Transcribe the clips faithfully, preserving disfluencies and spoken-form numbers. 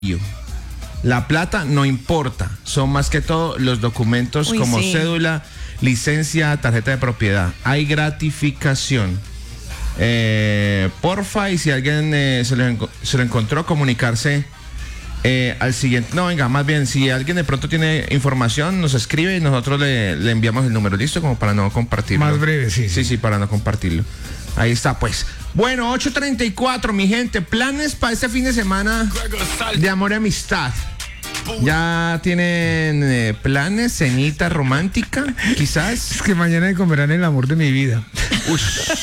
La plata no importa, son más que todo los documentos Uy, como sí. cédula, licencia, tarjeta de propiedad. Hay gratificación. Eh, porfa, y si alguien eh, se, lo enco- se lo encontró, comunicarse eh, al siguiente. No, venga, más bien, si alguien de pronto tiene información, nos escribe y nosotros le, le enviamos el número, ¿listo? Como para no compartirlo. Más breve, sí. Sí, sí, para no compartirlo. Ahí está, pues. Bueno, ocho treinta y cuatro, mi gente. Planes para este fin de semana de amor y amistad. ¿Ya tienen eh, planes, cenita romántica, quizás? Es que mañana comerán el amor de mi vida. Uy.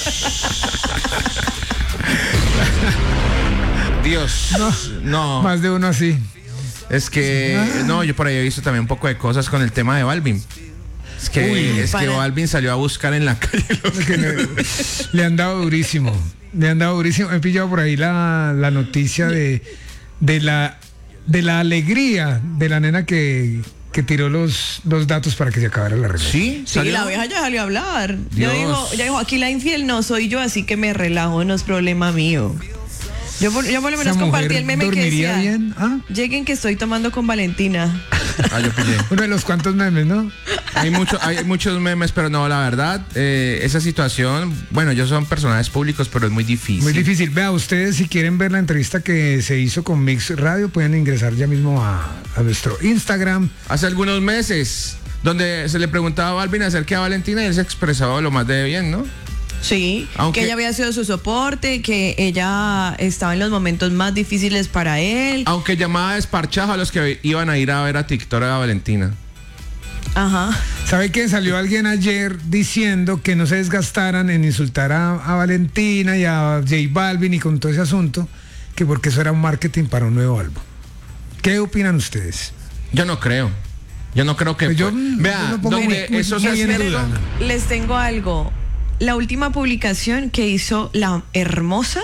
Dios. No, no. Más de uno así. Es que, ah. no, yo por ahí he visto también un poco de cosas con el tema de Balvin. Es que, Uy, es para... que Balvin salió a buscar en la calle. Los que le, le han dado durísimo. Le han dado durísimo. He pillado por ahí la, la noticia de, de la de la alegría de la nena que, que tiró los, los datos para que se acabara la relación. Sí, sí, la vieja ya salió a hablar. Ya dijo, ya dijo, aquí la infiel no soy yo, así que me relajo, no es problema mío. Yo por, yo por lo menos compartí el meme que decía, bien? ¿Ah? Lleguen que estoy tomando con Valentina. Ah, yo pillé. Uno de los cuantos memes, ¿no? Hay, mucho, hay muchos memes, pero no, la verdad, eh, esa situación, bueno, ellos son personajes públicos, pero es muy difícil. Muy difícil. Vea, ustedes si quieren ver la entrevista que se hizo con Mix Radio, pueden ingresar ya mismo a, a nuestro Instagram. Hace algunos meses, donde se le preguntaba a Balvin acerca de Valentina y él se expresaba lo más de bien, ¿no? Sí, Aunque... que ella había sido su soporte, que ella estaba en los momentos más difíciles para él. Aunque llamaba desparchajo a los que iban a ir a ver a TikTok a Valentina. Ajá. ¿Sabe que salió alguien ayer diciendo que no se desgastaran en insultar a, a Valentina y a J Balvin y con todo ese asunto, que porque eso era un marketing para un nuevo álbum? ¿Qué opinan ustedes? Yo no creo. Yo no creo que... Pues yo, Vea, yo donde muy, eso muy, se les, tengo, les tengo algo. La última publicación que hizo la hermosa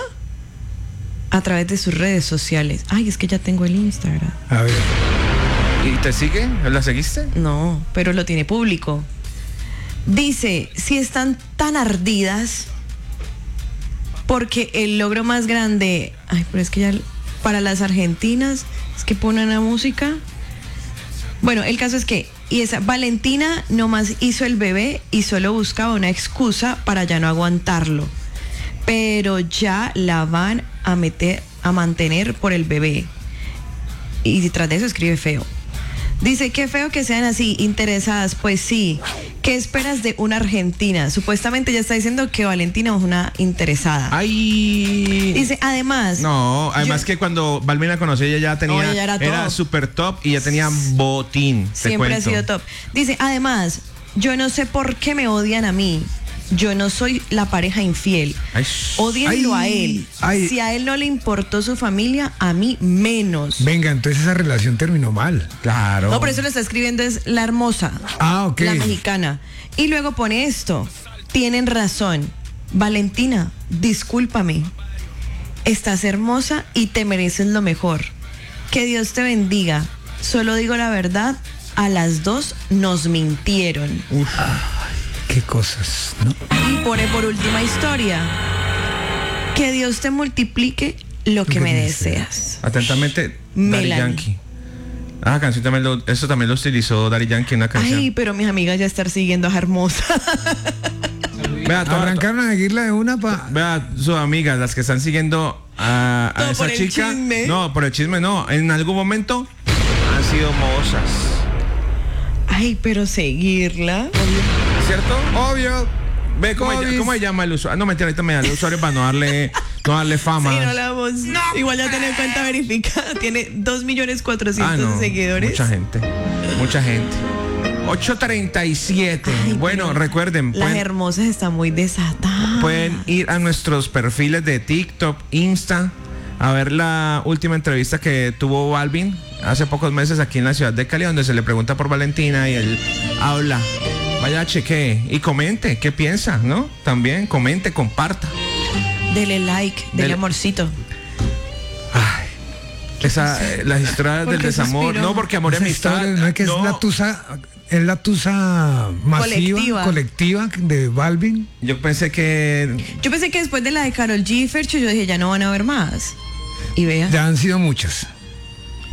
a través de sus redes sociales. Ay, es que ya tengo el Instagram. A ver. ¿Y te sigue? ¿La seguiste? No, pero lo tiene público. Dice, si están tan ardidas porque el logro más grande... Ay, pero es que ya para las argentinas es que ponen la música. Bueno, el caso es que y esa Valentina nomás hizo el bebé y solo buscaba una excusa para ya no aguantarlo. Pero ya la van a meter, a mantener por el bebé. Y detrás de eso escribe feo. Dice, qué feo que sean así, interesadas. Pues sí, ¿qué esperas de una argentina? Supuestamente ya está diciendo que Valentina es una interesada. Ay. Dice, además... No, además yo, que cuando Balvin la conoció ella ya tenía... No, ella era, era super top y ya tenía botín. Siempre ha sido top. Dice, además, yo no sé por qué me odian a mí. Yo no soy la pareja infiel. Ódienlo a él. Ay. Si a él no le importó su familia, a mí menos. Venga, entonces esa relación terminó mal. Claro. No, por eso lo está escribiendo es la hermosa. Ah, ok. La mexicana. Y luego pone esto. Tienen razón. Valentina, discúlpame. Estás hermosa y te mereces lo mejor. Que Dios te bendiga. Solo digo la verdad. A las dos nos mintieron. Uf. Qué cosas, ¿no? Y pone por última historia. Que Dios te multiplique lo que, que me deseas. Atentamente, Daddy Yankee. Ah, canción también lo, eso también lo utilizó Daddy Yankee en una canción. Ay, pero mis amigas ya están siguiendo a Hermosa. Vea, arrancaron a seguirla de una pa. Vea, sus amigas, las que están siguiendo a, a esa por chica. El chisme. No, por el chisme no. En algún momento han sido mozas. Ay, pero seguirla. ¿Cierto? Obvio. Ve cómo, ella, cómo se llama el usuario. Ah, no, mentira, ahorita me da el usuario para no darle, no darle fama. Sí, no la voz. No. Igual ya tiene cuenta verificada. Tiene dos millones cuatrocientos ah, no. seguidores. Mucha gente. Mucha gente. ocho treinta y siete. Ay, bueno, recuerden. Las pueden, hermosas están muy desatadas. Pueden ir a nuestros perfiles de TikTok, Insta, a ver la última entrevista que tuvo Balvin hace pocos meses aquí en la ciudad de Cali, donde se le pregunta por Valentina y él habla. Vaya, chequee y comente qué piensa, ¿no? También comente, comparta. Dele like, dele, dele amorcito. Ay, esa, eh, las historias del desamor. Suspiro? No, porque amor y amistad. No es que no. es la tusa, es la tusa masiva, colectiva. colectiva de Balvin. Yo pensé que. Yo pensé que después de la de Karol G y Fercho, yo dije, ya no van a haber más. Y vea. Ya han sido muchas.